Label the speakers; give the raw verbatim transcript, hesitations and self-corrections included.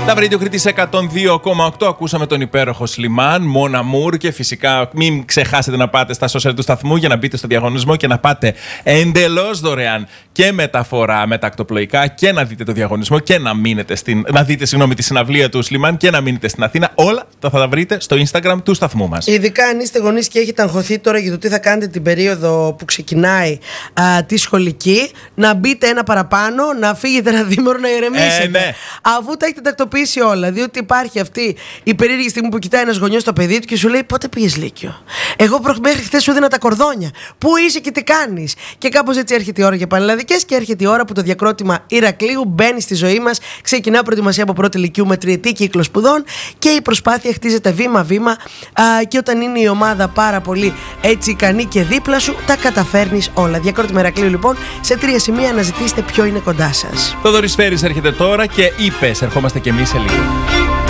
Speaker 1: Βράδυ Κρήτης εκατόν δύο κόμμα οκτώ. Ακούσαμε τον υπέροχο Σλιμάν, Μόνα Μουρ, και φυσικά μην ξεχάσετε να πάτε στα social του σταθμού για να μπείτε στο διαγωνισμό και να πάτε εντελώς δωρεάν και μεταφορά με τα ακτοπλοϊκά και να δείτε το διαγωνισμό και να μείνετε στην, να δείτε συγγνώμη, τη συναυλία του Σλιμάν και να μείνετε στην Αθήνα. Όλα θα τα βρείτε στο Instagram του σταθμού μας.
Speaker 2: Ειδικά αν είστε γονείς και έχετε αγχωθεί τώρα για το τι θα κάνετε την περίοδο που ξεκινάει α, τη σχολική, να μπείτε ένα παραπάνω, να φύγετε ένα δίμηνο να ηρεμήσετε.
Speaker 1: Ε, ναι.
Speaker 2: Αφού τα έχετε τακτοποιήσει όλα. Διότι υπάρχει αυτή η περίεργη στιγμή που κοιτάει ένας γονιός το παιδί του και σου λέει: πότε πήγες Λύκειο? Εγώ μέχρι χθες σου έδινα τα κορδόνια. Πού είσαι και τι κάνεις? Και κάπως έτσι έρχεται η ώρα για πανελλαδικές και έρχεται η ώρα που το διακρότημα Ηρακλείου μπαίνει στη ζωή μας. Ξεκινά προετοιμασία από πρώτη λυκείου με τριετή κύκλο σπουδών και η προσπάθεια χτίζεται βήμα-βήμα. Α, και όταν είναι η ομάδα πάρα πολύ έτσι ικανή και δίπλα σου, τα καταφέρνεις όλα. Διακρότημα Ηρακλείου λοιπόν, σε τρία σημεία αναζητήστε ποιο είναι κοντά σας.
Speaker 1: Το Δωρισφαίρης έρχεται τώρα και είπες, ερχόμαστε κι εμείς σε λίγο.